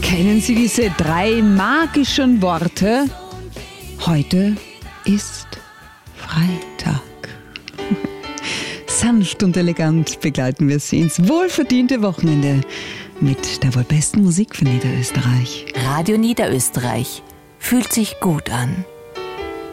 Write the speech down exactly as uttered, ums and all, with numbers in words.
Kennen Sie diese drei magischen Worte? Heute ist Freitag. Sanft und elegant begleiten wir Sie ins wohlverdiente Wochenende mit der wohl besten Musik für Niederösterreich. Radio Niederösterreich fühlt sich gut an.